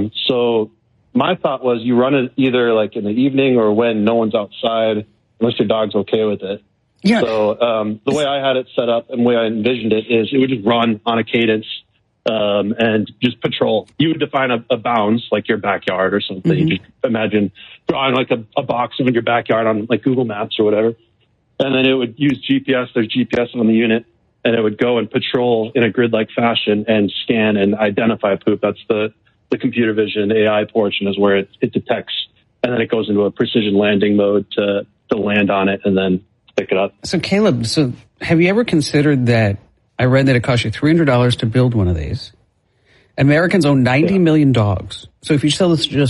So my thought was you run it either like in the evening or when no one's outside, unless your dog's okay with it. Yeah. So the way I had it set up and the way I envisioned it is it would just run on a cadence and just patrol. You would define a bounds, like your backyard or something. Mm-hmm. You just imagine drawing like a box in your backyard on like Google Maps or whatever. And then it would use GPS. There's GPS on the unit. And it would go and patrol in a grid-like fashion and scan and identify poop. That's the computer vision AI portion is where it detects. And then it goes into a precision landing mode to land on it and then pick it up. So, Caleb, have you ever considered that I read that it costs you $300 to build one of these? Americans own 90 million dogs. So if you sell this to just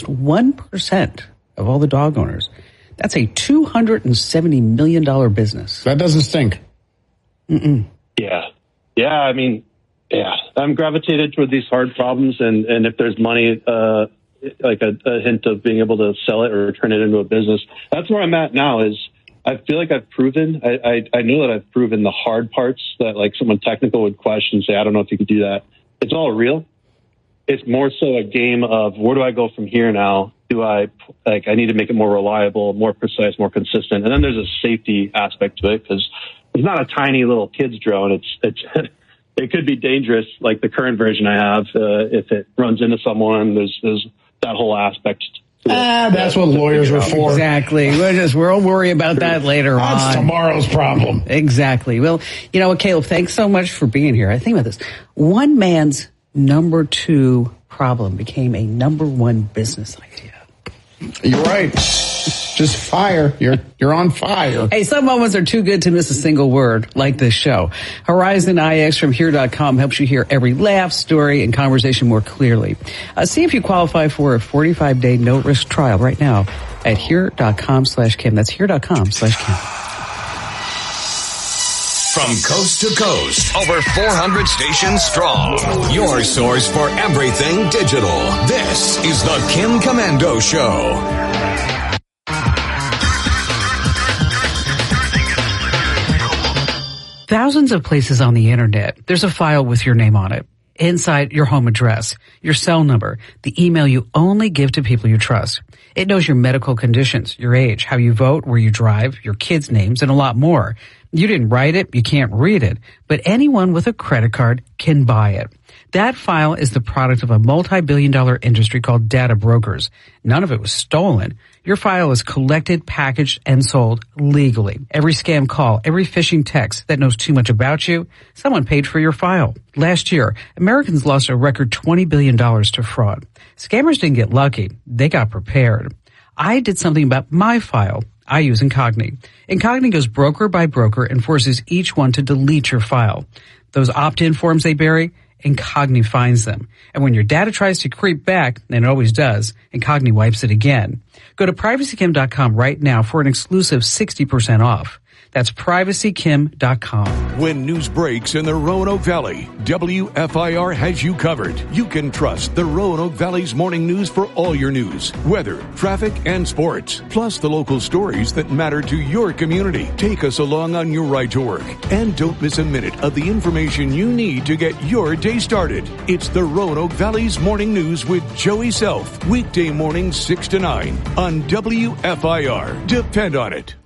1% of all the dog owners, that's a $270 million business. That doesn't stink. Mm-mm. Yeah. I mean, I'm gravitated toward these hard problems. And if there's money, like a hint of being able to sell it or turn it into a business, that's where I'm at now is I feel like I've proven, I know that I've proven the hard parts that like someone technical would question, say, I don't know if you could do that. It's all real. It's more so a game of where do I go from here now? I need to make it more reliable, more precise, more consistent. And then there's a safety aspect to it because it's not a tiny little kid's drone. It could be dangerous, like the current version I have. If it runs into someone, there's that whole aspect. That's what lawyers are for. Exactly. We'll worry about that later on. That's tomorrow's problem. Exactly. Well, you know what, Caleb, thanks so much for being here. I think about this. One man's number 2 problem became a number 1 business idea. You're right. Just fire. You're on fire. Hey, some moments are too good to miss a single word, like this show. Horizon IX from here.com helps you hear every laugh, story, and conversation more clearly. See if you qualify for a 45-day no-risk trial right now at here.com/Kim. That's here.com/Kim. From coast to coast, over 400 stations strong. Your source for everything digital. This is the Kim Komando Show. Thousands of places on the internet, there's a file with your name on it. Inside, your home address, your cell number, the email you only give to people you trust. It knows your medical conditions, your age, how you vote, where you drive, your kids' names, and a lot more. You didn't write it, you can't read it, but anyone with a credit card can buy it. That file is the product of a multi-billion-dollar industry called data brokers. None of it was stolen. Your file is collected, packaged, and sold legally. Every scam call, every phishing text that knows too much about you, someone paid for your file. Last year, Americans lost a record $20 billion to fraud. Scammers didn't get lucky. They got prepared. I did something about my file. I use Incogni. Incogni goes broker by broker and forces each one to delete your file. Those opt-in forms they bury, Incogni finds them. And when your data tries to creep back, and it always does, Incogni wipes it again. Go to privacykim.com right now for an exclusive 60% off. That's privacykim.com. When news breaks in the Roanoke Valley, WFIR has you covered. You can trust the Roanoke Valley's morning news for all your news, weather, traffic, and sports, plus the local stories that matter to your community. Take us along on your ride to work, and don't miss a minute of the information you need to get your day started. It's the Roanoke Valley's morning news with Joey Self, weekday mornings 6 to 9 on WFIR. Depend on it.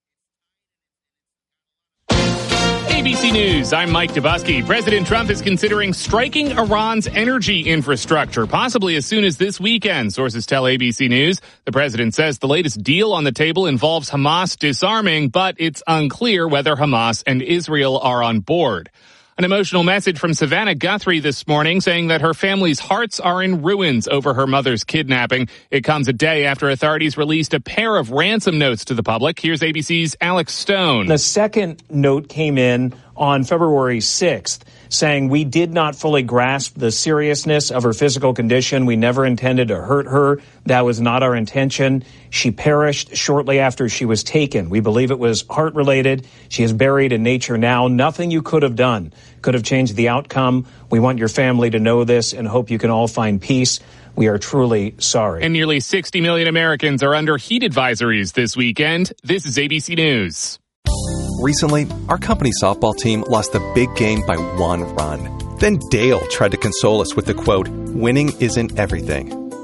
ABC News, I'm Mike Dubusky. President Trump is considering striking Iran's energy infrastructure, possibly as soon as this weekend, sources tell ABC News. The president says the latest deal on the table involves Hamas disarming, but it's unclear whether Hamas and Israel are on board. An emotional message from Savannah Guthrie this morning saying that her family's hearts are in ruins over her mother's kidnapping. It comes a day after authorities released a pair of ransom notes to the public. Here's ABC's Alex Stone. The second note came in on February 6th saying we did not fully grasp the seriousness of her physical condition. We never intended to hurt her. That was not our intention. She perished shortly after she was taken. We believe it was heart-related. She is buried in nature now. Nothing you could have done could have changed the outcome. We want your family to know this and hope you can all find peace. We are truly sorry. And nearly 60 million Americans are under heat advisories this weekend. This is ABC News. Recently, our company softball team lost the big game by 1 run. Then Dale tried to console us with the quote, "Winning isn't everything."